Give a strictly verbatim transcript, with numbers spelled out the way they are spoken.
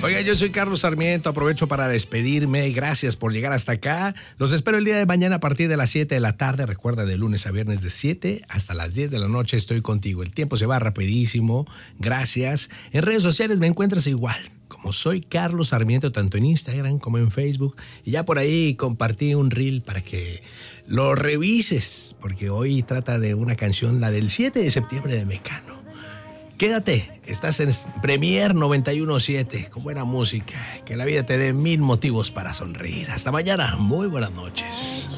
Oiga, yo soy Carlos Sarmiento, aprovecho para despedirme y gracias por llegar hasta acá. Los espero el día de mañana a partir de las siete de la tarde. Recuerda, de lunes a viernes de siete hasta las diez de la noche estoy contigo. El tiempo se va rapidísimo. Gracias. En redes sociales me encuentras igual, como soy Carlos Sarmiento, tanto en Instagram como en Facebook. Y ya por ahí compartí un reel para que lo revises, porque hoy trata de una canción, la del siete de septiembre de Mecano. Quédate, estás en Premier noventa y uno punto siete con buena música. Que la vida te dé mil motivos para sonreír. Hasta mañana, muy buenas noches.